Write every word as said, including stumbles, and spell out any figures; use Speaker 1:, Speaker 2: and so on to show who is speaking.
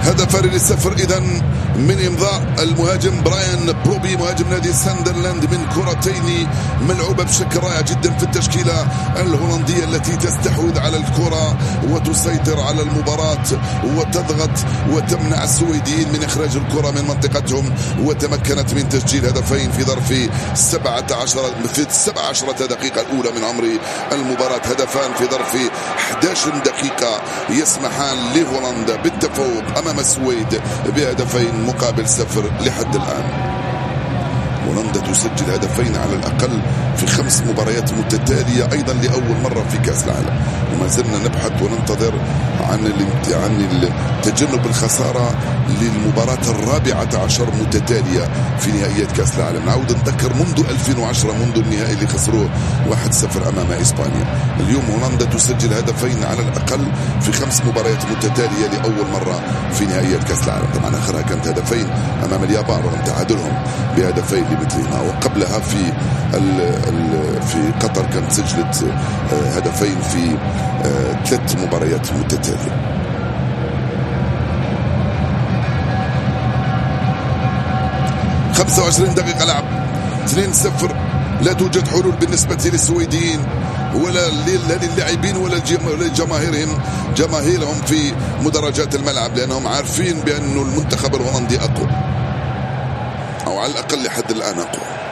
Speaker 1: هدفان للصفر إذا من إمضاء المهاجم براين بروبي مهاجم نادي ساندرلاند من كرتين ملعوبة بشكل رائع جدا في التشكيلة الهولندية التي تستحوذ على الكرة وتسيطر على المباراة وتضغط وتمنع السويديين من إخراج الكرة من منطقتهم، وتمكنت من تسجيل هدفين في ظرف سبعة عشر في السبع عشرة دقيقة الأولى من عمر المباراة. هدفان في ظرف إحدى عشرة دقيقة يسمحان لهولندا بالتفوق أمام السويد بهدفين مقابل صفر لحد الآن. هولندا تسجل هدفين على الأقل في خمس مباريات متتالية أيضا لأول مرة في كأس العالم، وما زلنا نبحث وننتظر عن عن تجنب الخسارة للمباراة الرابعة عشر متتالية في نهائيات كأس العالم. نعود نذكر منذ ألفين وعشرة منذ النهائي اللي خسروه واحد صفر أمام إسبانيا. اليوم هولندا تسجل هدفين على الأقل في خمس مباريات متتالية لأول مرة في نهائيات كأس العالم. طبعا آخرها كانت هدفين أمام اليابان رغم تعادلهم بهدفين لمثلهما، وقبلها في في قطر كانت سجلت هدفين في ثلاث مباريات متتالية. خمسة وعشرين دقيقة لعب، اثنين صفر. لا توجد حلول بالنسبة للسويديين ولا للاعبين ولا لجماهيرهم جماهيرهم في مدرجات الملعب، لأنهم عارفين بأن المنتخب الهولندي أقوى، أو على الأقل لحد الآن أقوى.